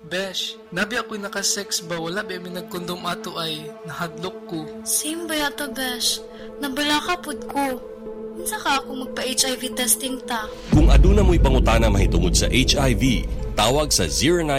Besh, nabi ako'y nakasex ba? Wala ba may nagkondom ato ay nahadlok ko. Same ba yata, Besh? Nabala ka pud ko. Unsa ka ako magpa-HIV testing ta? Kung aduna mo'y pangutana mahitungod sa HIV, tawag sa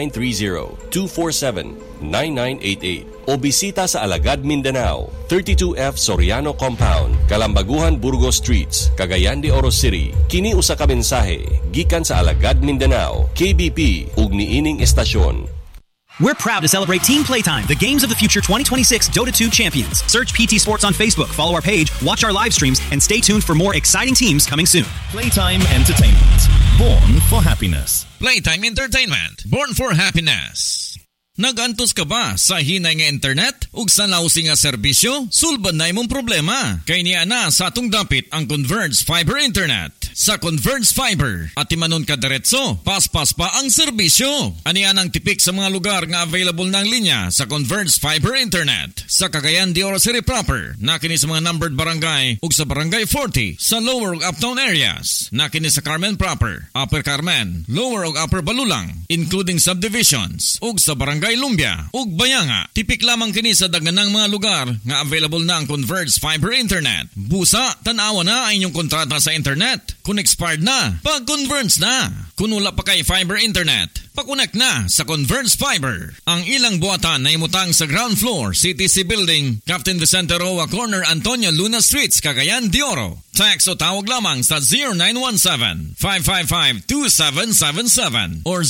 0930-247-9988 o bisita sa Alagad, Mindanao, 32F Soriano Compound, Kalambaguhan, Burgos Streets, Cagayan de Oro City. Kini usa ka mensahe gikan sa Alagad, Mindanao, KBP ug niining estasyon. We're proud to celebrate Team Playtime, the Games of the Future 2026 Dota 2 champions. Search PT Sports on Facebook, follow our page, watch our live streams, and stay tuned for more exciting teams coming soon. Playtime Entertainment, born for happiness. Playtime Entertainment, born for happiness. Nagantos ka ba sa hinay nga internet ug sa nausi nga serbisyo? Sulbad na imong problema. Kay niya na sa atong dapit ang Converge Fiber Internet. Sa Converge Fiber, at timanon ka diretso, paspas pa ang serbisyo. Aniyan ang tipik sa mga lugar nga available ng linya sa Converge Fiber Internet. Sa Cagayan de Oro City proper, nakini sa mga numbered barangay ug sa Barangay 40 sa lower ug uptown areas. Nakini sa Carmen proper, Upper Carmen, lower ug upper Balulang, including subdivisions ug sa Barangay Lumbia ug Bayanga. Tipik lamang kini sa daganang mga lugar nga available na ang Converge Fiber Internet. Busa, tanawa na ang inyong kontrata sa internet. Kung expired na, pag-converge na. Kung wala pa kay fiber internet, pakunek na sa Converge Fiber. Ang ilang buwatan na imutang sa ground floor, CTC Building, Captain Vicente Roa Corner, Antonio Luna Streets, Cagayan de Oro. Text o tawag lamang sa 0917-555-2777 or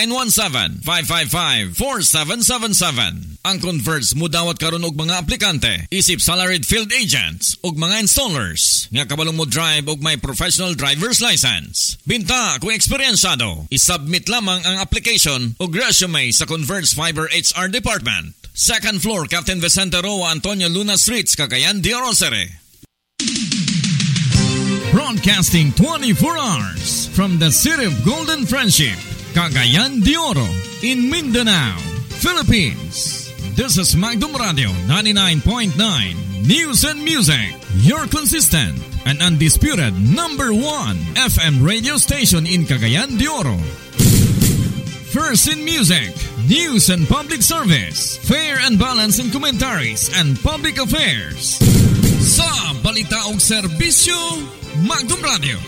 0917-555-4777. Ang Converge mudawat karon og mga aplikante, isip salaried field agents ug mga installers nga kabalong mo drive og may professional driver's license. Binta kung eksperyensado, isubmit lamang ang application ug resume sa Converge Fiber HR Department. Second floor, Captain Vicente Roa, Antonio Luna Streets, Cagayan de Oro City. Broadcasting 24 hours from the city of Golden Friendship, Cagayan de Oro, in Mindanao, Philippines. This is Magdum Radio 99.9 News and Music, your consistent and undisputed number 1 FM radio station in Cagayan de Oro. First in music, news and public service, fair and balanced in commentaries and public affairs. Sa balita og serbisyo, Magdum Radio.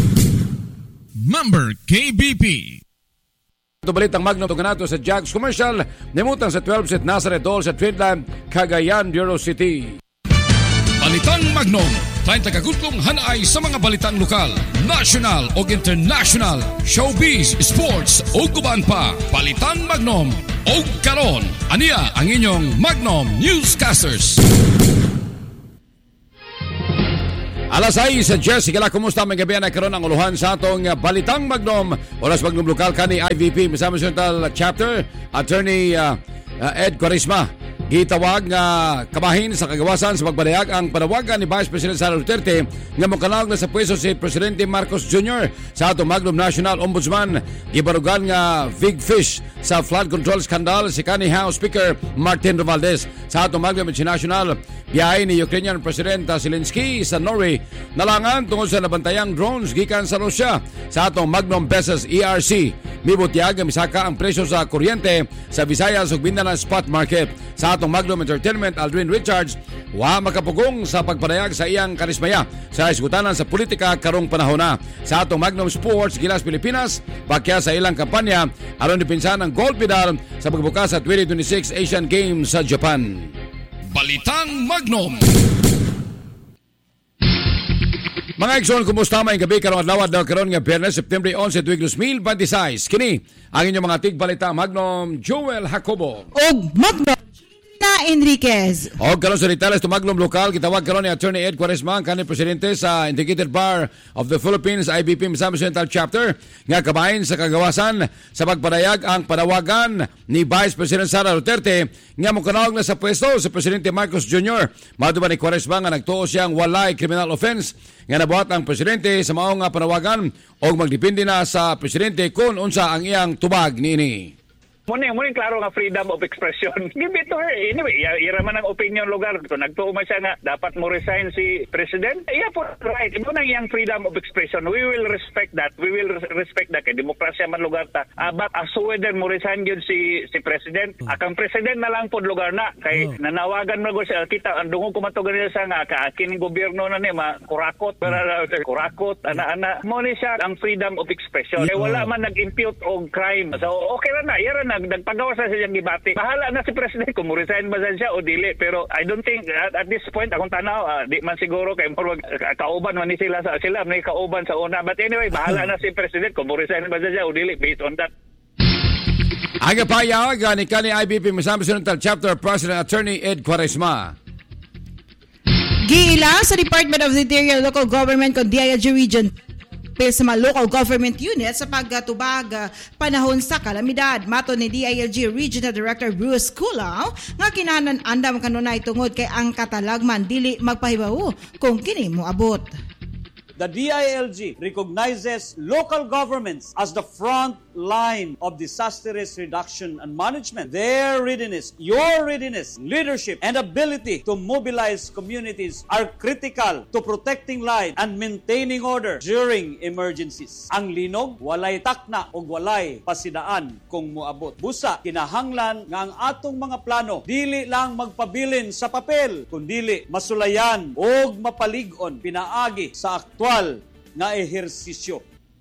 Member KBP. Ito balitang Magnum Tuganato sa Jags Commercial, nimutang sa 12 St. Nazareth Hall sa Trinidad, Cagayan de Oro City. Balitang Magnum, 30 kagutlong hanay sa mga balitang lokal, national o international, showbiz, sports o guban pa. Balitang Magnum o karon. Aniya ang inyong Magnum Newscasters. Alas 6 sa Jessica, kumusta mga gabi na karon ang uluhan sa atong Balitang Magnum. Oras Magnum Lokal kani IVP Misamis Central Chapter, Attorney Ed Quaresma. Gitawag nga kabahin sa kagawasan sa pagpadayag ang panawagan ni Vice President Sara Duterte nga mokanawag na sa pwesto si Presidente Marcos Jr. sa atong Magnum National Ombudsman. Gibarugan nga big fish sa flood control scandal si kanhi House Speaker Martin Romualdez. Sa atong Magnum International, biyahe ni Ukrainian President Zelensky sa Norway nalangan tungod sa nabantayang drones gikan sa Russia. Sa atong Magnum Beses ERC, mibutiag misaka ang presyo sa kuryente sa Visayas ug Mindanao spot market. Sa atong Magnum Entertainment, Aldrin Richards wa makapugong sa pagpadayag sa iyang karismaya sa isgutanan sa politika karong panahon na. Sa atong Magnum Sports, Gilas Pilipinas bakya sa ilang kampanya aron dipinsan ang gold medal sa pagbukas sa 2026 Asian Games sa Japan. Balitang Magnum. Mga Exxon, kumusta may gabi karong adlaw karon nga Biyernes, September 11, 2026. Kini ang inyong mga tigbalita Magnum Joel Jacobo og Magnum na Enriquez. O karon sa detalles to Magnum Lokal, kitawag karon ni Attorney Ed Quaresma, kanhi presidente sa Integrated Bar of the Philippines IBP Misamis Central Chapter, nga kabahin sa kagawasan sa pagpadayag ang panawagan ni Vice President Sara Duterte nga mokanawag na sa pwesto sa Presidente Marcos Jr. Maduman ni Quaresma nga nagtuo siyang walay criminal offense nga nabuhat ang presidente sa maong nga panawagan o magdepende na sa presidente kung unsa ang iyang tubag niini. Muna klaro nga freedom of expression. Give it to her. Anyway, ira man ang opinion lugar. Kung nagtuuma siya nga, dapat mo resign si President. Yeah, po, right. Ito na yung freedom of expression. We will respect that. We will respect that. Kaya demokrasya man lugar ta. But as whether mo resign yun si President, akang President na lang po lugar na. Kay nanawagan mo siya. Kita, ang dungong kumatugan niya sa nga, kining gobyerno na niya, kurakot, kurakot, ana-ana. Muna siya ang freedom of expression. Kaya wala man nag-impute o crime. So, okay na. Ira na. Nagpagawa sa siyang gibati. Bahala na si President kung resign ba siya o dili. Pero I don't think at this point, akong tanaw, di man siguro kay kauban man ni sila may kauban sa una. But anyway, bahala na si President kung resign ba siya o dili based on that. Ang payag ni kani IBP Misamis Oriental Chapter President Attorney Ed Quaresma. Giila sa Department of the Interior Local Government kung DILG Region sa mga local government units sa pagtubag panahon sa kalamidad. Mato ni DILG Regional Director Bruce Kulao nga kinanan andam kanunay tungod kay ang katalagman dili magpahibaw kung kini mo abot. The DILG recognizes local governments as the front line of disaster risk reduction and management. Their readiness, your readiness, leadership, and ability to mobilize communities are critical to protecting life and maintaining order during emergencies. Ang linog, walay takna o walay pasidaan kung muabot. Busa, kinahanglan nga ang atong mga plano dili lang magpabilin sa papel, kundili masulayan o mapalig-on pinaagi sa aktual nga ehersisyo.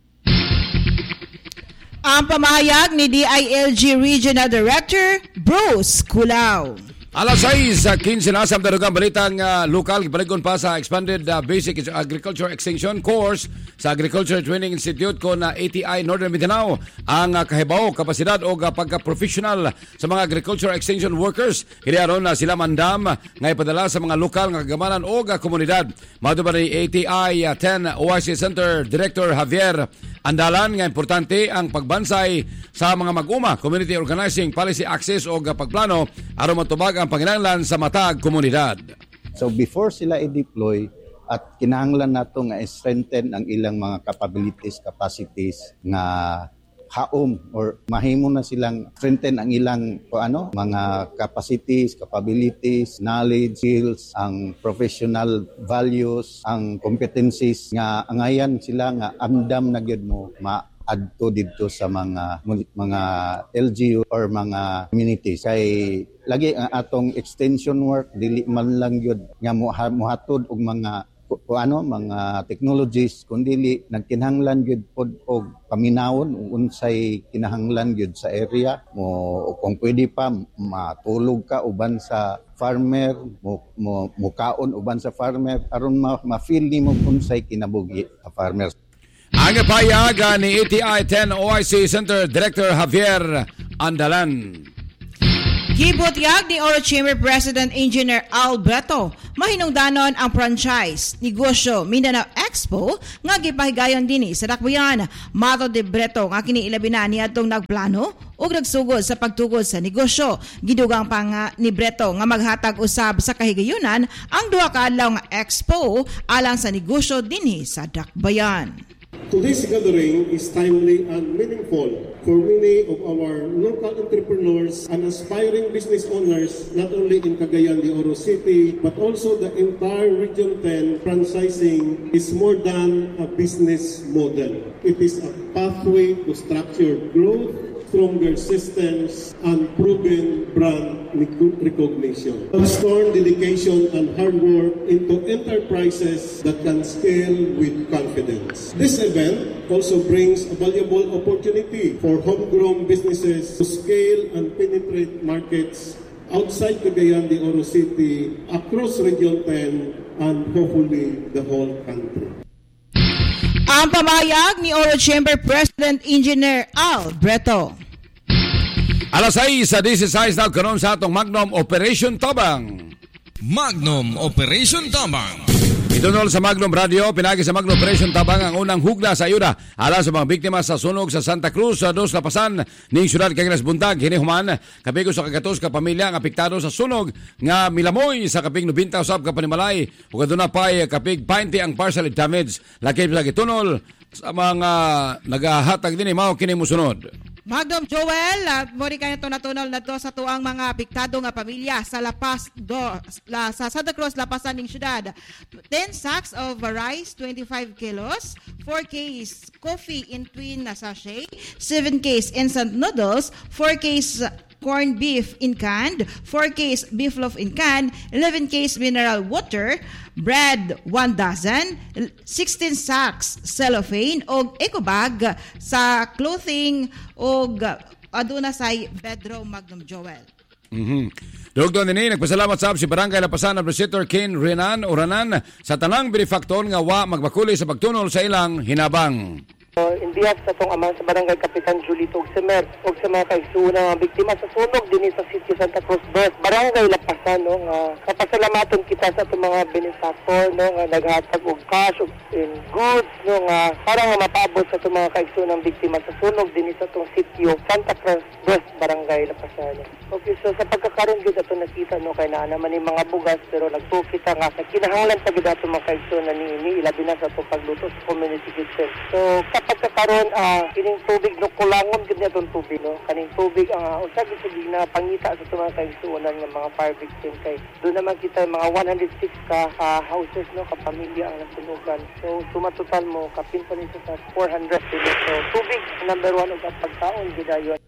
Ang pamahayag ni DILG Regional Director Bruce Kulao. Alas 6:15 na sa darugang balitang lokal, baligon pa sa Expanded Basic Agriculture Extension Course sa Agriculture Training Institute ko na ATI Northern Mindanao ang kahibaw, kapasidad o pagka-professional sa mga agriculture extension workers. Hiniaron na sila mandam nga ipadala sa mga lokal nga kagamanan o komunidad. Maduba ni ATI 10 OIC Center Director Javier Andalan nga importante ang pagbansay sa mga mag-uma, community organizing, policy access o pagplano aron matubag ang panginahanglan sa matag komunidad. So before sila i-deploy at kinahanglan nato nga strengthen ang ilang mga capabilities, capacities nga haom or mahimo na silang strengthen ang ilang mga capacities, capabilities, knowledge, skills, ang professional values, ang competencies nga angayan sila nga amdam na gyud mo adto dito sa mga LGU or mga communities. Kay lagi ang atong extension work dili man lang gyud nga mohatod og mga technologies kundi nagkinahanglan gyud pod og paminawon unsay kinahanglan gyud sa area mo kung pwede pa matulog ka uban sa farmer mo kaon uban sa farmer aron ma-feel nimo unsay kinabuhi sa farmer. Ang payag ni ATI 10 OIC Center Director Javier Andalan. Gibutyag ni Oro Chamber President Engineer Al Breto mahinungdanon ang franchise negosyo Mindanao Expo nga gipahigayon dinhi sa Dakbayan. Mato de Breto nga kini ilabi na niadtong nagplano ug nagsugod sa pagtukod sa negosyo. Gidugang pa nga ni Breto nga maghatag usab sa kahigayunan ang duha ka adlaw nga expo alang sa negosyo dinhi sa Dakbayan. Today's gathering is timely and meaningful for many of our local entrepreneurs and aspiring business owners, not only in Cagayan de Oro City, but also the entire Region 10. Franchising is more than a business model. It is a pathway to structured growth, stronger systems, and proven brand recognition. Transform dedication and hard work into enterprises that can scale with confidence. This event also brings a valuable opportunity for homegrown businesses to scale and penetrate markets outside Cagayan de Oro City, across Region 10, and hopefully the whole country. Ang pamayag ni Oro Chamber President Engineer Al Breto. Alas 6:16 na karon sa atong Magnum Operation Tabang. Magnum Operation Tabang. Itunol sa Magnum Radio, pinagi sa Magnum Operation Tabang ang unang hugna sa ayuda alang sa mga biktima sa sunog sa Santa Cruz sa dos lapasan ning syudad Caguilas Buntag. Hinihuman kabigo sa kagatos ka pamilya ang apektado sa sunog nga milamoy sa kapig 90 usab ka panimalay ug aduna pay kapig 20 ang partial damage. Lakip sa gitunol sa mga nagahatag dinhi mao kini mosunod. Magdom Joel, mori kayo ito natunol na to sa tuang mga apektado nga pamilya sa sa Santa Cruz, Lapasan ng syudad. 10 sacks of rice, 25 kilos, 4 case coffee in twin na sachet, 7 case instant noodles, 4 case corned beef in can, 4 case beef loaf in can, 11 case mineral water, bread 1 dozen, 16 sacks cellophane og eco bag sa clothing og aduna say bedroom. Magdom Joel. Dugton din nagpasalamat sab si Barangay Lapasan Administrator Ken Uranan sa tanang benefactor nga wa magbakuli sa pagtunol sa ilang hinabang. In behalf sa itong amang sa Barangay Kapitan Julito Ogsemer o sa mga kaigsuon ng biktima sa sunog din sa City Santa Cruz Barangay Lapasan, no, nga kapasalamaton kita sa itong mga benefactor, no, nga naghatag og cash og goods, no, nga para nga mapaabot sa itong mga kaigsuon ng biktima sa sunog din sa itong sitio Santa Cruz Barangay Lapasan. Okay, so sa pagkakaroon gud ato nakita, no, kay naa naman yung mga bugas pero nagtukita nga kinahanglan pa gid ato mga kaigsuon na ni ilabi na sa itong pagluto sa community kitchen. So pagkakaroon kining tubig no kulangon gid natong tubig, no, kaning tubig usa gid na pangita sa mga kaigsuonan nga mga fire victim kay do naman kita mga 106 ka houses, no, ka pamilya ang nasunugan. So sumatotal mo kapin pa rin sa 400. So tubig number 1 og pagkaon gid ayon.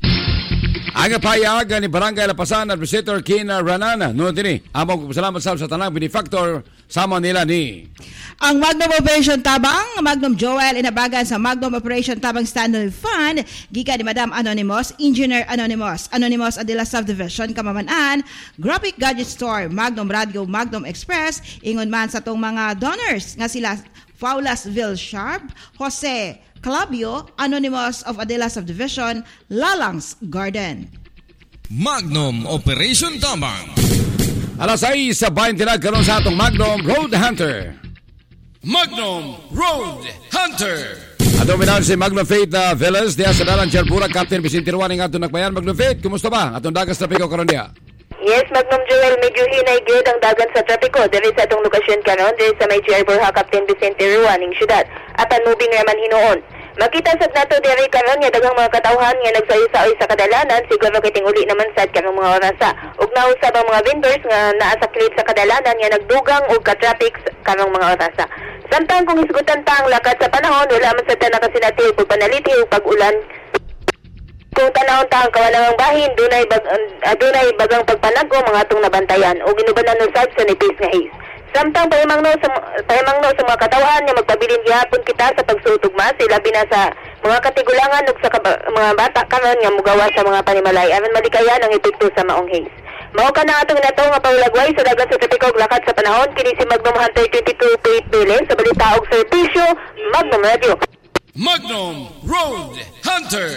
Ang payag ni Barangay Lapasan Administrator Ken Uranan, no dinhi among pasalamat sa tanang benefactor sama nila ni ang Magnum Operation Tabang, Magnum Joel inabagan sa Magnum Operation Tabang Standard Fund gikan ni Madam Anonymous, Engineer Anonymous Adela Subdivision Kamaman-an, Graphic Gadget Store, Magnum Radio, Magnum Express, ingon man sa tong mga donors nga sila Faulasville Sharp, Jose Clabio, Anonymous of Adela Subdivision, Lalangs Garden. Magnum Operation Tabang. Alas 6:20 karon sa atong Magnum Road Hunter. Magnum Road Hunter. Ato minan si Magnum Faith Villas diya sa Dalan Charbura, Captain Vicente Ruan ng atong nagbayan. Magnum Faith, kumusta ba? Atong dagas trapiko karon diya. Yes, Magnum Joel, medyo hinay gyud ang dagan sa trapiko diri sa atong lokasyon karon diri sa may Charbura, Captain Vicente Ruan ng syudad. At anubing raman hinuon. Makita sad nato diri karon nga daghang mga katawhan nga nagsayo-saoy sa kadalanan, siguro kay tinguli naman sad kanang mga orasa. Ug nausab ang mga vendors nga naa sa clip sa kadalanan nga nagdugang og ka-traffic kanang mga orasa. Samtang kung isgutan ta ang lakad sa panahon, wala man sad ta nakasinati og panaliti ug pag-ulan. Kung tanawon ta ang kawalangang bahin, dunay bagang pagpanagko mga atong nabantayan o ginubanan usab sa nipis nga haze. Samtang pahimangno sa mga katawhan nga magpabilin gihapon kita sa pagsuotugma sila bina sa mga katigulangan ug sa mga bata karon nga mugawas sa mga panimalay aron malikayan ang epekto sa maong haze. Mao ka na atong nato nga paulagway sa dagat sa trapiko ug lakad sa panahon kini si Magnum Hunter 22 Pate Bilin sa balita og serbisyo Magnum Radio. Magnum Road Hunter.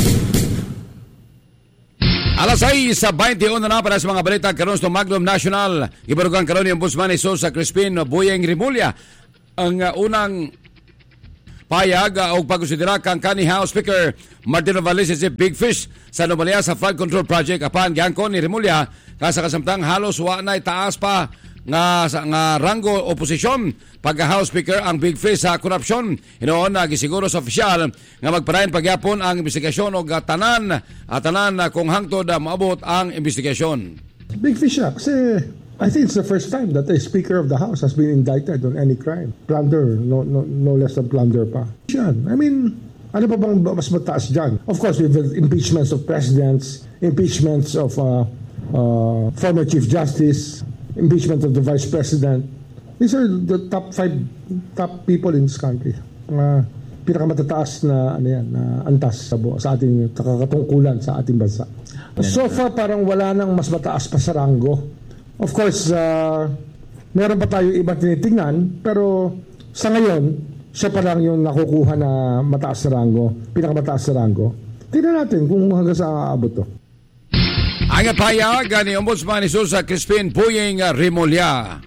Alas 6:21 na para sa mga balita karon sa Magnum National. Gibarugan karon ni Ombudsman ni Sosa Crispin Buyeng Rimulya ang unang payag o pagkonsidera kang kanhi House Speaker Martin Romualdez si Big Fish sa anomalya sa flood control project. Apan giangkon ni Rimulya sa kasamtang halos wa nay taas pa nga ranggo oposisyon pagka House Speaker ang Big Fish sa korupsyon. Hinoon na gisiguro sa opisyal nga magparayon pagyapon ang investigasyon o tanan kung hangtod maabot ang investigasyon. Big Fish siya kasi I think it's the first time that a Speaker of the House has been indicted on any crime. Plunder, no less than plunder pa. I mean, ano pa bang mas mataas dyan? Of course, we've had impeachments of presidents, impeachments of former Chief Justice, impeachment of the Vice President. These are the top people in this country. Pinakamatataas na antas sa ating katungkulan sa ating bansa. So far parang wala nang mas mataas pa sa ranggo. Of course, meron pa tayo ibang tinitingnan, pero sa ngayon, siya pa lang yung nakukuha na mataas na ranggo, pinakamataas na ranggo. Tingnan natin kung hanggang saan aabot to. Ang payag ni Ombudsman ni Sosa Crispin Buyeng Rimulya.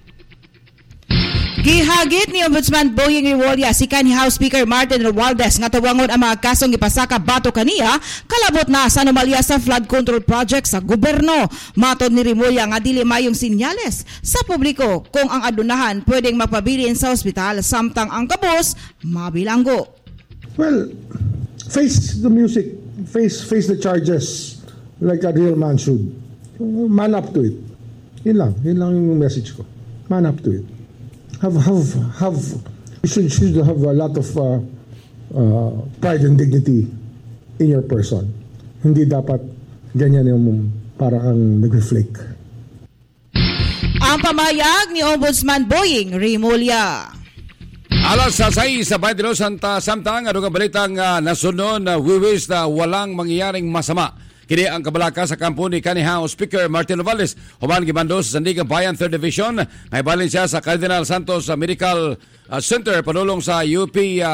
Gihagit ni Ombudsman Buyeng Rimulya si kanhi House Speaker Martin Romualdez nga tawangon ang mga kasong ipasaka bato kaniya kalabot na sa anomalya sa flood control project sa gobyerno. Matod ni Rimulya nga dili mayong sinyales sa publiko kung ang adunahan pwedeng mapabilin sa ospital samtang ang kabos mabilanggo. Well, face the music. face the charges like a real man should. Man up to it. Yun lang yung message ko. Man up to it. You should have a lot of pride and dignity in your person. Hindi dapat ganyan yung parang kang nag-reflect. Ang pamayag ni Ombudsman Boying Rimulya. Alas sa 6 sa 22 samtang ano ka balitang nasunod na wiwis na walang mangyayaring masama. Kini ang kabalaka sa kampo ni Kani House Speaker Martin Romualdez. Human gibando sa Sandigan Bayan 3rd Division. May balin siya sa Cardinal Santos Medical Center panulong sa UP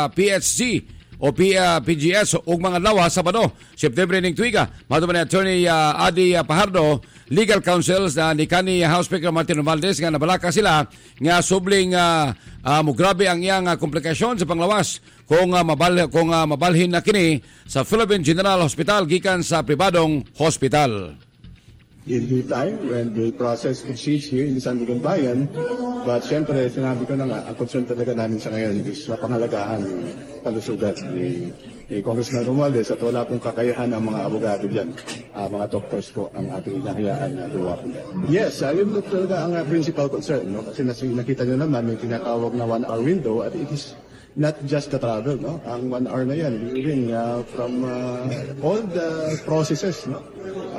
PHC o PGS ug mga lawa Sabado, September ning tuiga. Matuman ni Attorney Adi Pajardo, Legal Counsel na ni Kani House Speaker Martin Romualdez nga nabalaka sila nga subling mugrabe ang iyang komplikasyon sa panglawas kung mabalhin na kini sa Philippine General Hospital gikan sa pribadong hospital. In due time, when the process proceeds here in Sandigan Bayan, but siyempre, sinabi ko na nga, ang concern talaga namin sa ngayon is mapangalagahan palusugan ni Congressman Romualdez at wala pong kakayahan ang mga abogado dyan, mga doctors po ang ating inahayaan na duwapo. Yes, yun talaga ang principal concern, no? Kasi nakita nyo naman, may tinatawag na 1-hour window at it is not just the travel, no? Ang 1 hour na yan, moving from all the processes, no?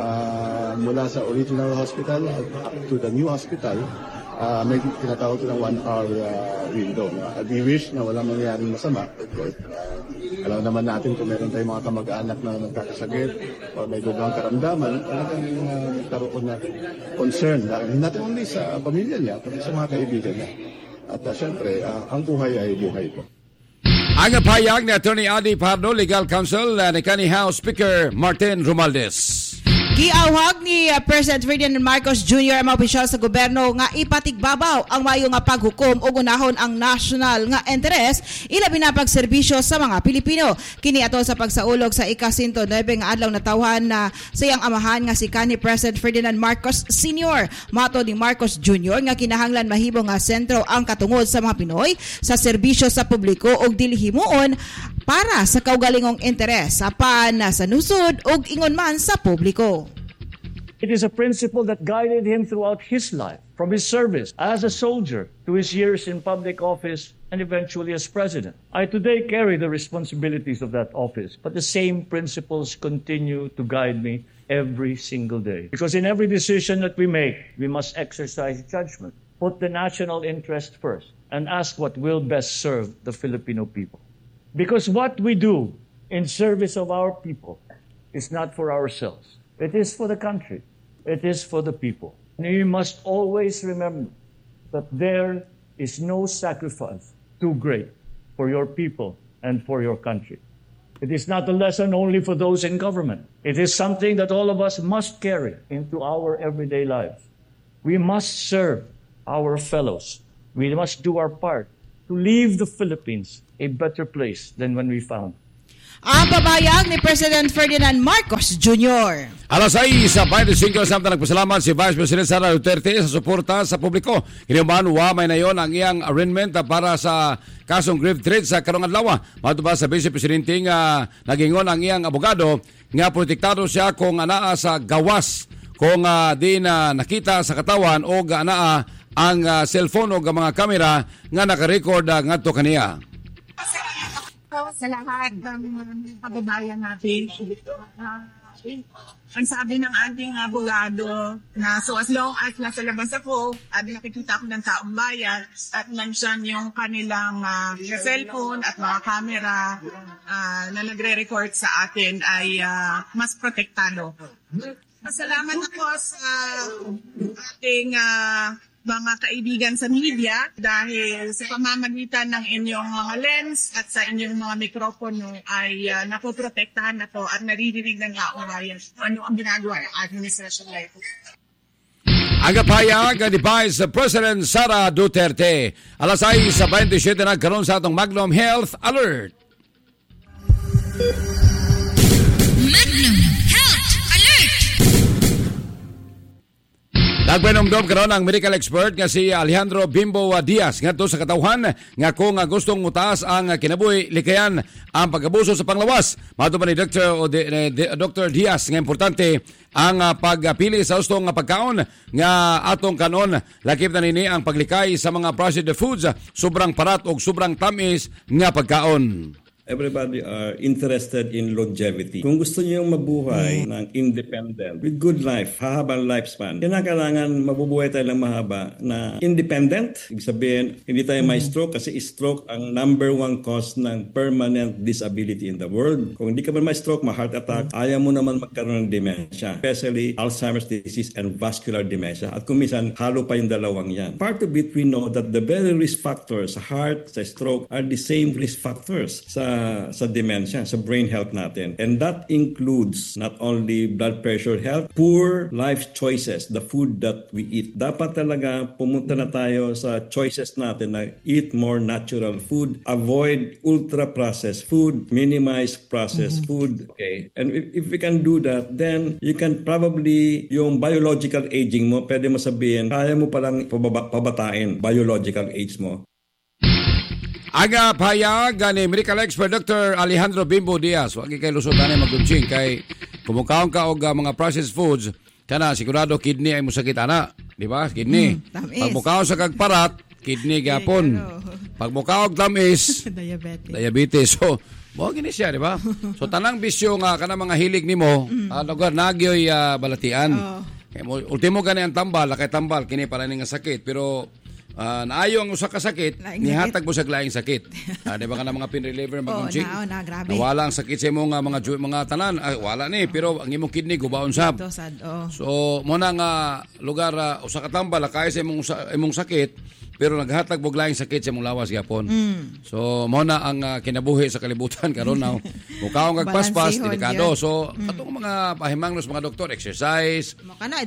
Mula sa original hospital up to the new hospital, may tinatawag ng 1 hour window. We wish na walang mangyaring masama. Alam naman natin kung meron tayong mga kamag-anak na nagkakasakit o may gugawang karamdaman, talagang nagkaroon na concern. Not only sa pamilya niya, pati sa mga kaibigan niya. At siyempre, ang buhay ay buhay po. Ang pahayag ni Attorney Adi Pajardo, Legal Counsel ni Kani House Speaker Martin Romualdez. Giawhag ni President Ferdinand Marcos Jr. ang mga opisyal sa gobyerno nga ipatigbabaw ang mayo nga paghukom o unahon ang national nga interes ilabi na pagserbisyo sa mga Pilipino. Kini ato sa pagsaulog sa ika-109 nga adlaw na tawhan na sayang amahan nga si kanhi President Ferdinand Marcos Sr. Mato ni Marcos Jr. nga kinahanglan mahibo nga sentro ang katungod sa mga Pinoy sa serbisyo sa publiko ug dili himuon para sa kaugalingong interes apan sa nusod ug ingon man sa publiko. It is a principle that guided him throughout his life, from his service as a soldier to his years in public office and eventually as president. I today carry the responsibilities of that office, but the same principles continue to guide me every single day. Because in every decision that we make, we must exercise judgment, put the national interest first, and ask what will best serve the Filipino people. Because what we do in service of our people is not for ourselves. It is for the country. It is for the people. And you must always remember that there is no sacrifice too great for your people and for your country. It is not a lesson only for those in government. It is something that all of us must carry into our everyday lives. We must serve our fellows. We must do our part to leave the Philippines a better place than when we found it. Ang pabayag ni President Ferdinand Marcos Jr. Alas 6 sa 25 samtang nagpasalamat si Vice President Sara Duterte sa suporta sa publiko. Kiniuman wa may nayon ang iyang arraignment para sa kasong grave threat sa karong adlaw. Matubang sa Vice Presidente nga nagingon ang iyang abogado nga protektado siya kung anaa sa gawas kung di na nakita sa katawan o anaa ang cellphone o mga kamera nga nakarecord ngadto kaniya. Sa lahat ng kababayan natin, ang sabi ng ating abogado na so as long as nasa labas ako at nakikita ko ng taong bayan at nandyan yung kanilang cellphone at mga camera na nagre-record sa atin ay mas protektado. Pasalamat ako sa ating mga kaibigan sa media dahil sa pamamagitan ng inyong mga lens at sa inyong mga mikropono ay napoprotektahan na to at naririnig ng taong bayan ano ang ginagawa ng administration na ito. Ang kapayag ni Vice President Sara Duterte. Alas 6 sa 27 nagkaroon sa atong Magnum Health Alert. Magnum Health Alert! Nagpanomdom karon ang medical expert nga si Alejandro Bimbo Diaz ngadto sa katawhan nga kung gustong mutaas ang kinabuhi likayan ang pag-abuso sa panglawas. Mato pa ni Dr. Diaz nga importante ang pagpili sa ustong pagkaon nga atong kanon. Lakip na nini ang paglikay sa mga processed foods, sobrang parat o sobrang tamis nga pagkaon. Everybody are interested in longevity. Kung gusto niyo mabuhay ng independent, with good life, hahabang lifespan, kailangan mabubuhay tayo ng mahaba na independent. Ibig sabihin, hindi tayo may stroke kasi stroke ang number 1 cause ng permanent disability in the world. Kung hindi ka man may stroke, ma-heart attack, ayaw mo naman magkaroon ng dementia, especially Alzheimer's disease and vascular dementia. At kung minsan, halo pa yung dalawang yan. Part of it, we know that the very risk factors sa heart, sa stroke, are the same risk factors sa dementia, sa brain health natin. And that includes not only blood pressure health, poor life choices, the food that we eat. Dapat talaga pumunta na tayo sa choices natin na eat more natural food, avoid ultra-processed food, minimize processed food. Okay. And if we can do that, then you can probably, yung biological aging mo, pwede mo sabihin, kaya mo palang pabatain biological age mo. Aga payag ni medical expert Dr. Alejandro Bimbo Diaz. Wagi kay lusot ani magdumsing kay kumukaon ka og mga processed foods kana sigurado kidney ay musakit ana, di ba? Kidney. Pag mukaon sa kagparat, kidney gyapon. Pag mukaon tamis, diabetes. So, mo gini siya, di ba? So tanang bisyo nga kana mga hilig nimo, lugar nagyoy balatian. Ultimo gani ang tambal, kay tambal kini para ni nga sakit, pero naayo ang usa ka sakit, nihatag mo sa laing sakit. Di ba ka na mga pain reliever mag-unching? Grabe. Nawala ang sakit sa imong mga tanan. Wala ni, pero ang imong kidney gubaon sab. So, muna nga lugar, usa ka tambal, kaya sa imong sakit, pero naghatag mo laing sakit sa imong lawas gyapon. So, muna ang kinabuhi sa kalibutan karon now. Mukaong kagpaspas, delikado. So, atong mga pahimangnos, mga doktor, exercise,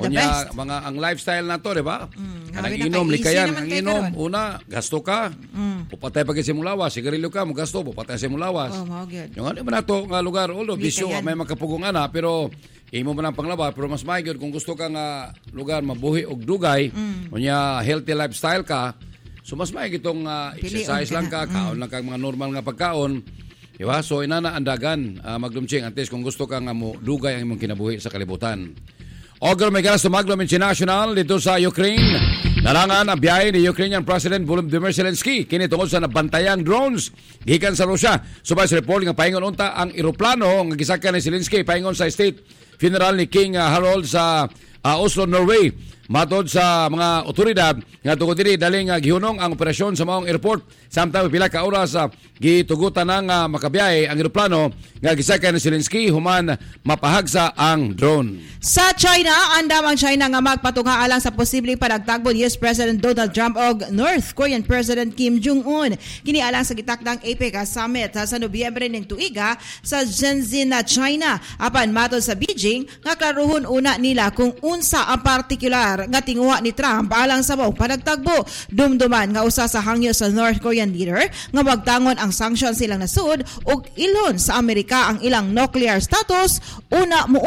mga ang lifestyle na to, di ba? Kanang inom, likayan, ang inom, una, gasto ka, pupatay pag sa imong lawas, sigarilyo ka, gasto, pupatay sa imong lawas. Yung ano ba na to, nga lugar, although, bisyo, may makapugong ana, pero imo man ang panglaba, pero mas maayod kung gusto ka nga lugar mabuhi og dugay, unya healthy lifestyle ka, so mas maayod itong exercise lang ka, kaon lang kang mga normal nga pagkaon, diba? So inana andagan magdumching antes kung gusto ka nga mo dugay ang imong kinabuhi sa kalibutan. Ogor may ganas tumagdom international dito sa Ukraine. Narangan ang biyahe ni Ukrainian President Volodymyr Zelensky kini tungod sa nabantayang drones gikan sa Russia. Subay sa report nga paingon unta ang eroplano nga gisakyan ni Zelensky paingon sa state funeral ni King Harold sa Oslo, Norway. Matod sa mga otoridad nga tungod diri daling gihunong ang operasyon sa maong airport samtang pila ka oras gitugutan ng makabiyahe ang eroplano nga gisakyan ni Zelensky human mapahagsa ang drone. Sa China, andam ang China nga magpatunga alang sa posibleng panagtagbo ni US President Donald Trump og North Korean President Kim Jong-un. Kini alang sa gitakdang APEC Summit sa Nobyembre ning tuiga sa Shenzhen, China. Apan matod sa Beijing nga klaruhon una nila kung unsa ang partikular nga tinguha ni Trump alang sa maong panagtagbo. Dumduman nga usa sa hangyo sa North Korean leader nga magtangon ang sanctions silang nasud ug ilhon sa Amerika ang ilang nuclear status una mo